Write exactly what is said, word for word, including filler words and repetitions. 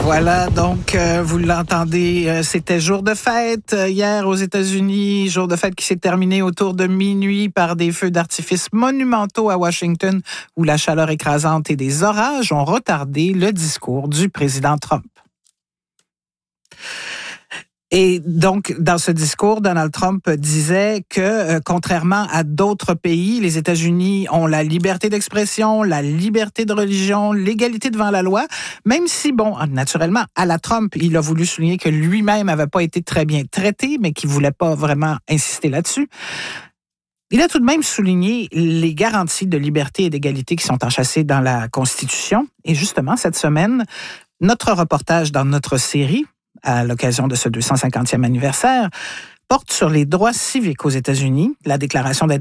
Voilà, donc euh, vous l'entendez, euh, c'était jour de fête euh, hier aux États-Unis, jour de fête qui s'est terminé autour de minuit par des feux d'artifice monumentaux à Washington où la chaleur écrasante et des orages ont retardé le discours du président Trump. Et donc, dans ce discours, Donald Trump disait que, euh, contrairement à d'autres pays, les États-Unis ont la liberté d'expression, la liberté de religion, l'égalité devant la loi, même si, bon, naturellement, à la Trump, il a voulu souligner que lui-même n'avait pas été très bien traité, mais qu'il ne voulait pas vraiment insister là-dessus. Il a tout de même souligné les garanties de liberté et d'égalité qui sont enchâssées dans la Constitution. Et justement, cette semaine, notre reportage dans notre série, à l'occasion de ce deux cent cinquantième anniversaire, porte sur les droits civiques aux États-Unis, la Déclaration des